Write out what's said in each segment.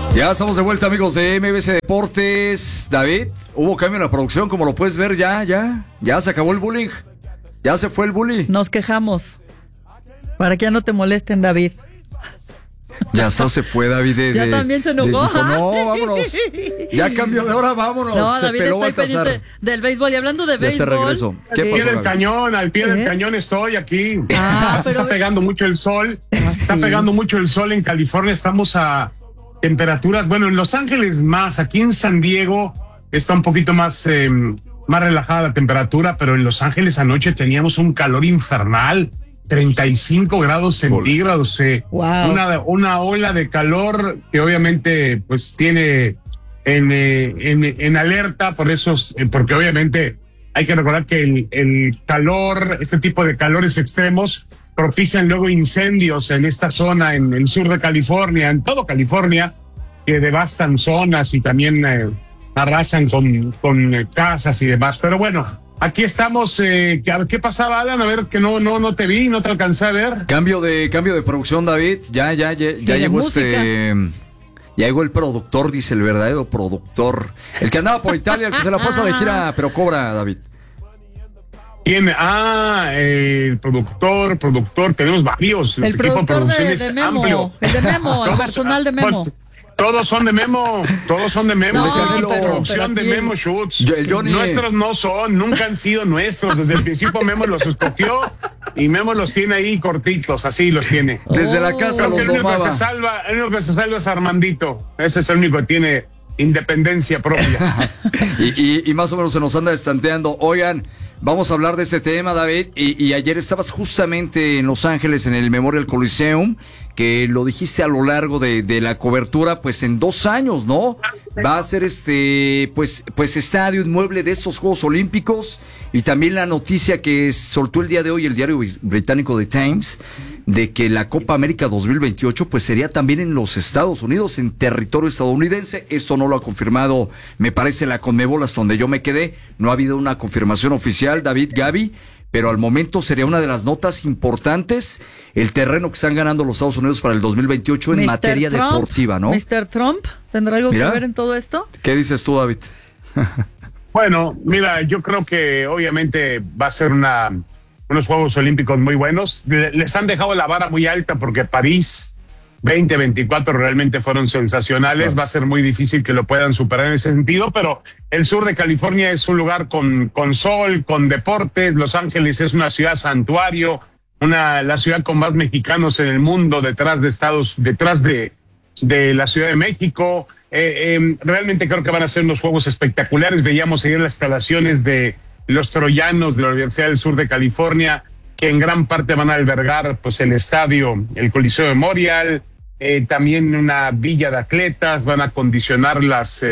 Ya estamos de vuelta, amigos de MBC Deportes. David, hubo cambio en la producción, como lo puedes ver, ya se acabó el bullying. Ya se fue el bully. Nos quejamos. Para que ya no te molesten, David. Ya hasta se fue David. Ya también se enojó. Dijo, no, vámonos. Ya cambió de hora, vámonos. No, se David peló está pendiente del béisbol. Y hablando de béisbol. regreso. ¿Qué pasó, Al pie del David? cañón, al pie del cañón estoy aquí. Pero Está pegando mucho el sol. Está sí. pegando mucho el sol en California. Estamos a temperaturas, bueno, en Los Ángeles más, aquí en San Diego está un poquito más relajada la temperatura, pero en Los Ángeles anoche teníamos un calor infernal, 35 grados centígrados, Wow. una ola de calor que obviamente pues tiene en alerta por esos, porque obviamente hay que recordar que el calor, este tipo de calores extremos propician luego incendios en esta zona, en el sur de California, en todo California, que devastan zonas y también arrasan con casas y demás. Pero bueno, aquí estamos. ¿Qué pasaba, Alan? A ver, que no te vi, no te alcancé a ver. Cambio de producción, David. Ya llegó Ya llegó el productor, dice el verdadero productor. El que andaba por Italia, el que se la pasa de gira, pero cobra, David. ¿Quién? El productor, tenemos varios. El equipo de productor producción de es Memo. amplio. El de Memo, el personal de Memo. Todos son de Memo. No, Producción de pero Memo Shoots. El Johnny. Nuestros no son, nunca han sido nuestros. Desde el principio Memo los escogió y Memo los tiene ahí cortitos, así los tiene. Desde la casa Creo que los el único que domaba. el único que se salva es Armandito. Ese es el único que tiene independencia propia. y más o menos se nos anda estanteando. Oigan, vamos a hablar de este tema, David. Y ayer estabas justamente en Los Ángeles, en el Memorial Coliseum, que lo dijiste a lo largo de la cobertura, pues en 2 años, ¿no? Va a ser pues estadio, inmueble de estos Juegos Olímpicos. Y también la noticia que soltó el día de hoy el diario británico The Times, de que la Copa América 2028 pues sería también en los Estados Unidos, en territorio estadounidense. Esto no lo ha confirmado, me parece, la Conmebol, hasta donde yo me quedé. No ha habido una confirmación oficial, David, Gaby, pero al momento sería una de las notas importantes el terreno que están ganando los Estados Unidos para el 2028 en materia deportiva, ¿no? ¿Mr. Trump tendrá algo que ver en todo esto? ¿Qué dices tú, David? Bueno, mira, yo creo que obviamente va a ser unos Juegos Olímpicos muy buenos. Les han dejado la vara muy alta porque París 2024 realmente fueron sensacionales. Va a ser muy difícil que lo puedan superar en ese sentido, pero el sur de California es un lugar con sol, con deportes. Los Ángeles es una ciudad santuario, la ciudad con más mexicanos en el mundo, detrás de la Ciudad de México. Realmente creo que van a ser unos juegos espectaculares. Veíamos ayer las instalaciones de los troyanos de la Universidad del Sur de California, que en gran parte van a albergar pues el estadio, el Coliseo Memorial, también una villa de atletas. Van a acondicionar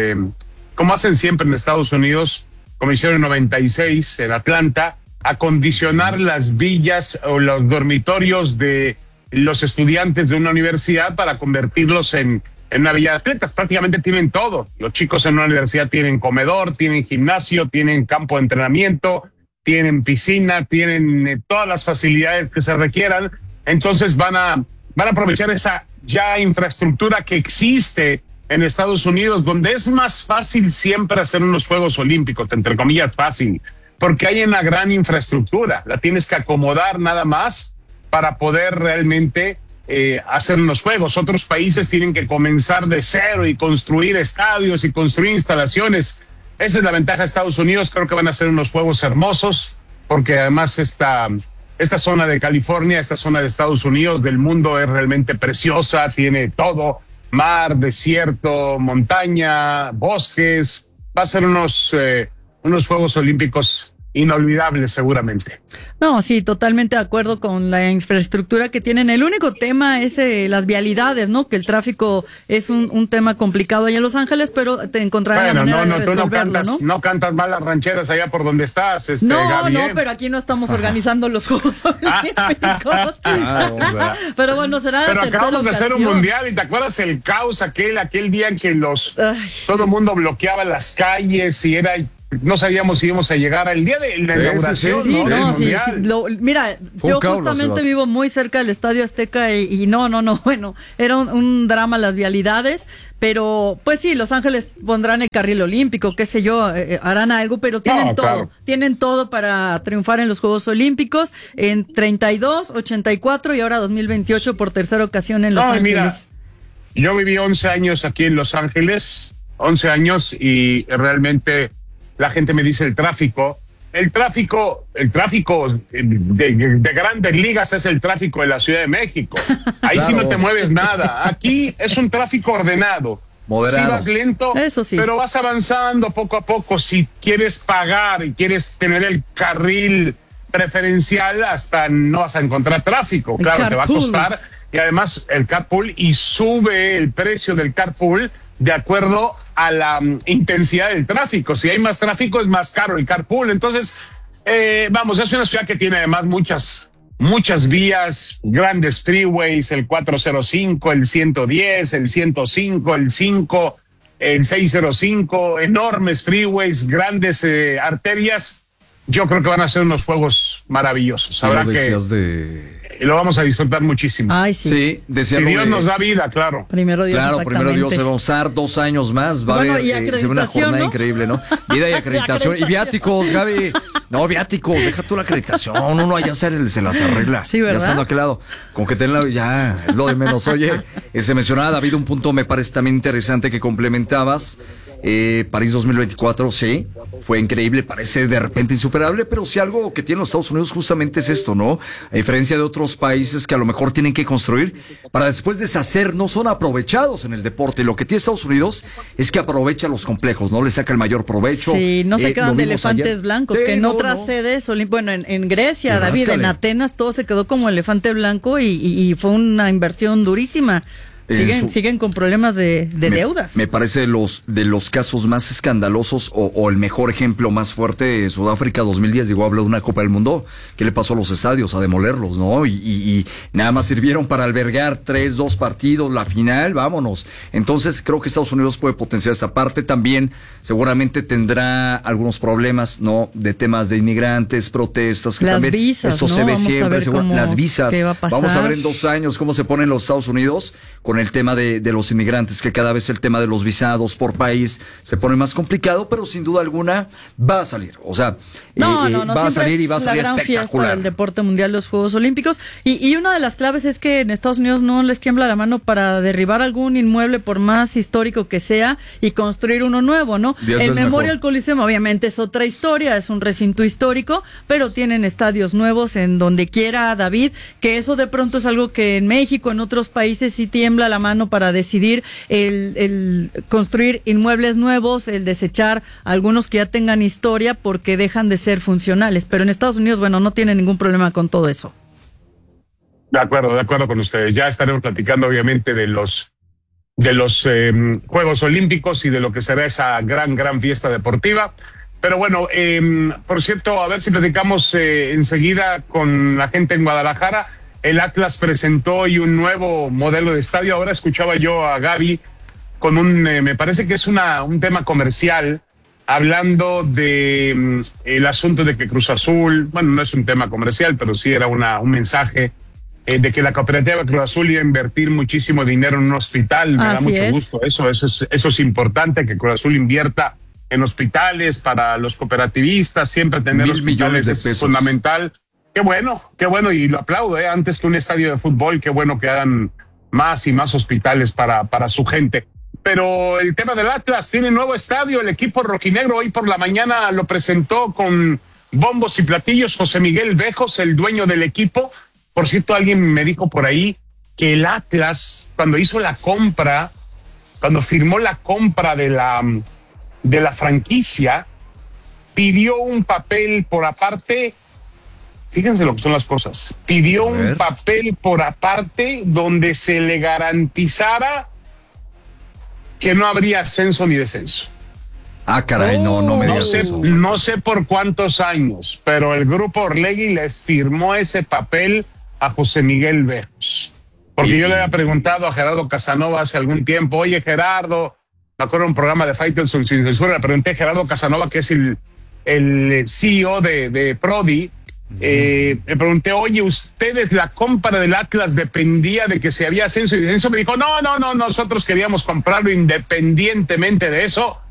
como hacen siempre en Estados Unidos, como hicieron en 96 en Atlanta, acondicionar las villas o los dormitorios de los estudiantes de una universidad para convertirlos en una villa de atletas. Prácticamente tienen todo. Los chicos en una universidad tienen comedor, tienen gimnasio, tienen campo de entrenamiento, tienen piscina, tienen todas las facilidades que se requieran. Entonces van a aprovechar esa ya infraestructura que existe en Estados Unidos, donde es más fácil siempre hacer unos Juegos Olímpicos, entre comillas fácil, porque hay una gran infraestructura. La tienes que acomodar nada más para poder realmente hacer unos juegos. Otros países tienen que comenzar de cero y construir estadios y construir instalaciones. Esa es la ventaja de Estados Unidos. Creo que van a ser unos juegos hermosos, porque además esta zona de California, esta zona de Estados Unidos, del mundo, es realmente preciosa. Tiene todo: mar, desierto, montaña, bosques. Va a ser unos Juegos Olímpicos inolvidables, seguramente. No, sí, totalmente de acuerdo con la infraestructura que tienen. El único tema es las vialidades, ¿no? Que el tráfico es un tema complicado allá en Los Ángeles, pero te encontrarán la manera de resolverlo, tú no cantas mal las rancheras allá por donde estás, Gaby, No, pero aquí no estamos organizando los Juegos Olímpicos. Pero bueno, será Pero acabamos de hacer un ocasión. mundial, y ¿te acuerdas el caos aquel día en que todo el mundo bloqueaba las calles y era no sabíamos si íbamos a llegar al día de la inauguración. Sí, mira, yo justamente vivo muy cerca del Estadio Azteca y no, bueno, era un drama las vialidades, pero pues sí, Los Ángeles pondrán el carril olímpico, qué sé yo, harán algo, pero tienen todo para triunfar en los Juegos Olímpicos en 32, 84 y ahora 2028 por tercera ocasión en Los Ángeles. Mira, yo viví 11 años aquí en Los Ángeles, 11 años, y realmente la gente me dice el tráfico de grandes ligas es el tráfico de la Ciudad de México. Ahí sí no te mueves nada. Aquí es un tráfico ordenado. Moderado. Sí vas lento, eso sí, pero vas avanzando poco a poco. Si quieres pagar y quieres tener el carril preferencial, hasta no vas a encontrar tráfico. Claro, te va a costar. Y además el carpool, y sube el precio del carpool de acuerdo a la intensidad del tráfico. Si hay más tráfico, es más caro el carpool. Entonces, es una ciudad que tiene además muchas vías, grandes freeways, el 405, el 110, el 105, el 5, el 605, enormes freeways, grandes arterias. Yo creo que van a ser unos juegos maravillosos. Habrá que... lo vamos a disfrutar muchísimo. Ay, sí. Si Dios nos da vida, claro. Primero Dios, primero Dios, se va a usar 2 años más. Va a haber una jornada increíble, ¿no? Vida y acreditación. Y viáticos, Gaby. No, viáticos, deja tú la acreditación. Uno allá se las arregla. Sí, ¿verdad? Ya estando a aquel lado. Con que tenla, ya, es lo de menos. Oye, se mencionaba, David, un punto me parece también interesante que complementabas. París 2024, sí, fue increíble, parece de repente insuperable, pero si algo que tienen los Estados Unidos justamente es esto, ¿no? A diferencia de otros países que a lo mejor tienen que construir para después deshacer, no son aprovechados en el deporte. Lo que tiene Estados Unidos es que aprovecha los complejos, ¿no? Le saca el mayor provecho. Sí, no se quedan de elefantes blancos, que en otras sedes, bueno, en Grecia, David, en Atenas, todo se quedó como elefante blanco y fue una inversión durísima. Siguen con problemas de deudas. Me parece de los casos más escandalosos o el mejor ejemplo más fuerte, Sudáfrica 2010, habla de una Copa del Mundo. ¿Qué le pasó a los estadios? A demolerlos, ¿no? Y nada más sirvieron para albergar 3-2 partidos, la final, vámonos. Entonces creo que Estados Unidos puede potenciar esta parte. También seguramente tendrá algunos problemas, ¿no? De temas de inmigrantes, protestas. Que las también visas, esto ¿no? se ve Vamos siempre. Las visas. Vamos a ver en 2 años cómo se ponen los Estados Unidos con el tema de los inmigrantes, que cada vez el tema de los visados por país se pone más complicado, pero sin duda alguna va a salir. O sea, va a salir y va a salir espectacular. La gran fiesta del deporte mundial, los Juegos Olímpicos. Y una de las claves es que en Estados Unidos no les tiembla la mano para derribar algún inmueble, por más histórico que sea, y construir uno nuevo, ¿no? El Memorial Coliseum obviamente es otra historia, es un recinto histórico, pero tienen estadios nuevos en donde quiera, David, que eso de pronto es algo que en México, en otros países sí tiembla la mano para decidir el construir inmuebles nuevos, el desechar algunos que ya tengan historia porque dejan de ser funcionales. Pero en Estados Unidos, bueno, no tienen ningún problema con todo eso. De acuerdo con ustedes. Ya estaremos platicando obviamente de los Juegos Olímpicos y de lo que será esa gran fiesta deportiva. Pero bueno, por cierto, a ver si platicamos enseguida con la gente en Guadalajara. El Atlas presentó hoy un nuevo modelo de estadio. Ahora escuchaba yo a Gaby con me parece que es un tema comercial, hablando de el asunto de que Cruz Azul, bueno, no es un tema comercial, pero sí era un mensaje de que la cooperativa Cruz Azul iba a invertir muchísimo dinero en un hospital. Me da mucho gusto. Eso es importante, que Cruz Azul invierta en hospitales para los cooperativistas, siempre tener hospitales es fundamental. Qué bueno, y lo aplaudo, antes que un estadio de fútbol, qué bueno que hagan más y más hospitales para su gente. Pero el tema del Atlas, tiene nuevo estadio, el equipo rojinegro hoy por la mañana lo presentó con bombos y platillos José Miguel Bejos, el dueño del equipo. Por cierto, alguien me dijo por ahí que el Atlas, cuando firmó la compra de la franquicia, pidió un papel por aparte. Fíjense lo que son las cosas. Pidió un papel por aparte donde se le garantizara que no habría ascenso ni descenso. Ah, caray, no me digas eso. No sé por cuántos años, pero el grupo Orlegui le firmó ese papel a José Miguel Bejos. Porque yo le había preguntado a Gerardo Casanova hace algún tiempo, oye Gerardo, me acuerdo de un programa de Faitelson sin censura, le pregunté a Gerardo Casanova, que es el CEO de Prodi, le pregunté, oye, ¿ustedes la compra del Atlas dependía de que se había ascenso y descenso? Me dijo, no, nosotros queríamos comprarlo independientemente de eso.